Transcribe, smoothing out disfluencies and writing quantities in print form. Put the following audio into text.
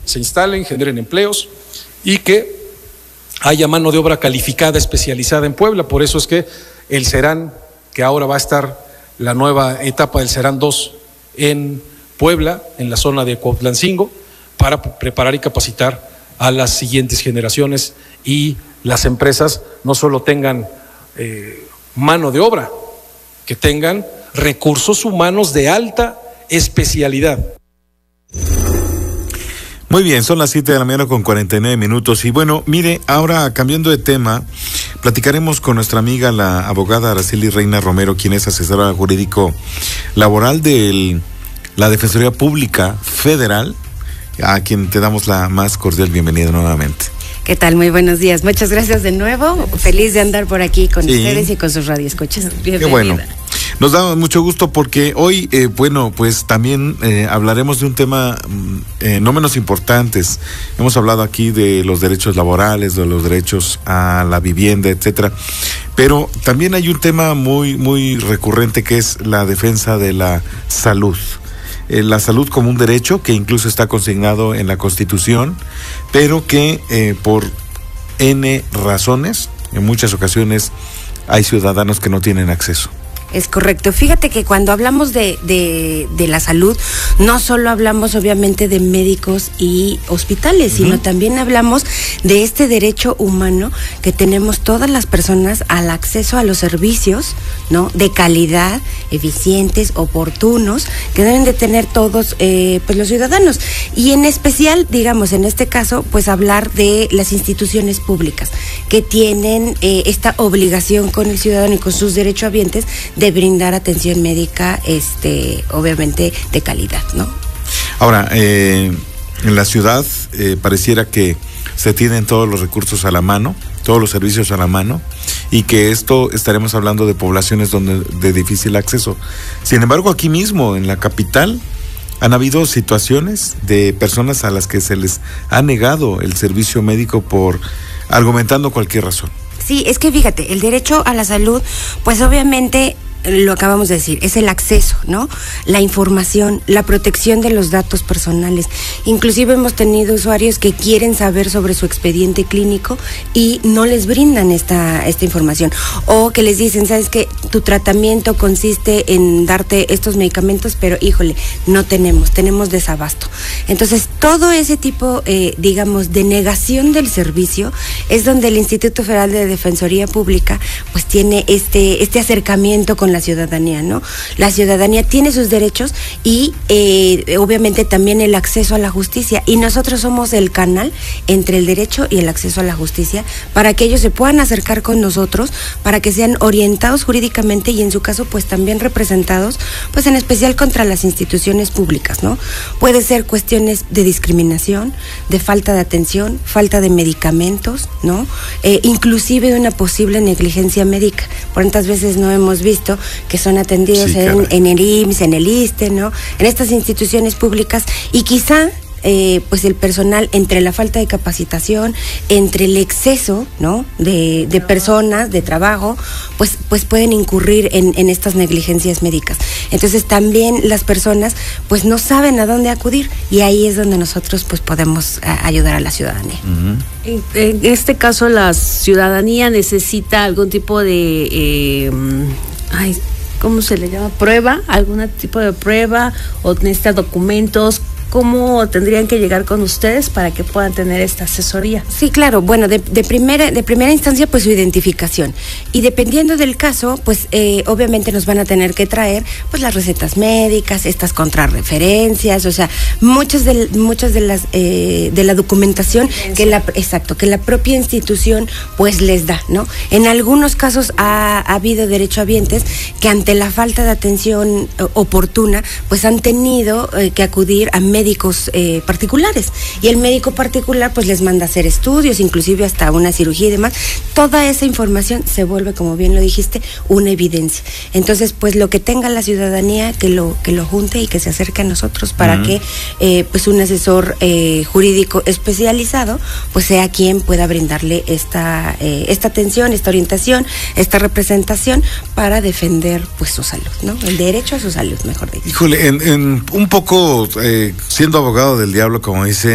se instalen, generen empleos y que haya mano de obra calificada, especializada en Puebla. Por eso es que el CERAN, que ahora va a estar la nueva etapa del CERAN 2 en Puebla, en la zona de Cuautlancingo, para preparar y capacitar a las siguientes generaciones y las empresas no solo tengan mano de obra, que tengan recursos humanos de alta especialidad. Muy bien, son las 7 de la mañana con 49 minutos. Y bueno, mire, ahora cambiando de tema, platicaremos con nuestra amiga, la abogada Araceli Reina Romero, quien es asesora jurídico laboral de la Defensoría Pública Federal, a quien te damos la más cordial bienvenida nuevamente. ¿Qué tal? Muy buenos días. Muchas gracias de nuevo. Feliz de andar por aquí con ustedes y con sus radioescuchas. Bienvenida. Qué bueno. Nos da mucho gusto porque hoy, pues también hablaremos de un tema no menos importantes. Hemos hablado aquí de los derechos laborales, de los derechos a la vivienda, etcétera. Pero también hay un tema muy, muy recurrente que es la defensa de la salud. La salud como un derecho que incluso está consignado en la Constitución, pero que por N razones, en muchas ocasiones hay ciudadanos que no tienen acceso. Es correcto. Fíjate que cuando hablamos de la salud, no solo hablamos obviamente de médicos y hospitales, sino también hablamos de este derecho humano que tenemos todas las personas al acceso a los servicios, ¿no? De calidad, eficientes, oportunos, que deben de tener todos pues los ciudadanos. Y en especial, digamos, en este caso, pues hablar de las instituciones públicas que tienen esta obligación con el ciudadano y con sus derechohabientes de brindar atención médica, obviamente de calidad, ¿no? Ahora, en la ciudad pareciera que se tienen todos los recursos a la mano, todos los servicios a la mano, y que esto estaremos hablando de poblaciones de difícil acceso. Sin embargo, aquí mismo, en la capital, han habido situaciones de personas a las que se les ha negado el servicio médico por argumentando cualquier razón. Sí, es que fíjate, el derecho a la salud, pues obviamente lo acabamos de decir, es el acceso, ¿no? La información, la protección de los datos personales. Inclusive hemos tenido usuarios que quieren saber sobre su expediente clínico y no les brindan esta información. O que les dicen, ¿sabes qué? Tu tratamiento consiste en darte estos medicamentos, pero híjole, no tenemos desabasto. Entonces, todo ese tipo, digamos, de negación del servicio es donde el Instituto Federal de Defensoría Pública pues tiene este acercamiento con la ciudadanía, ¿no? La ciudadanía tiene sus derechos y obviamente también el acceso a la justicia, y nosotros somos el canal entre el derecho y el acceso a la justicia para que ellos se puedan acercar con nosotros, para que sean orientados jurídicamente y en su caso pues también representados, pues en especial contra las instituciones públicas, ¿no? Puede ser cuestiones de discriminación, de falta de atención, falta de medicamentos, ¿no? Inclusive de una posible negligencia médica. Por tantas veces no hemos visto que son atendidos en el IMSS, en el ISSSTE, ¿no? En estas instituciones públicas, y quizá pues el personal, entre la falta de capacitación, entre el exceso, ¿no? de personas, de trabajo, pues pueden incurrir en estas negligencias médicas. Entonces también las personas pues no saben a dónde acudir, y ahí es donde nosotros pues podemos ayudar a la ciudadanía. En este caso la ciudadanía necesita algún tipo de ¿cómo se le llama? ¿Prueba? ¿Algún tipo de prueba? ¿O necesita documentos? ¿Cómo tendrían que llegar con ustedes para que puedan tener esta asesoría? Sí, claro. Bueno, de primera instancia, pues su identificación. Y dependiendo del caso, pues obviamente nos van a tener que traer pues las recetas médicas, estas contrarreferencias, o sea, muchas de la documentación que la propia institución pues les da, ¿no? En algunos casos ha habido derechohabientes que ante la falta de atención oportuna, pues han tenido que acudir a médicos particulares, y el médico particular pues les manda a hacer estudios, inclusive hasta una cirugía y demás. Toda esa información se vuelve, como bien lo dijiste, una evidencia. Entonces pues lo que tenga la ciudadanía, que lo junte y que se acerque a nosotros para que pues un asesor jurídico especializado pues sea quien pueda brindarle esta atención, esta orientación, esta representación para defender pues su salud, ¿no? El derecho a su salud, mejor dicho. Híjole, en un poco siendo abogado del diablo, como dice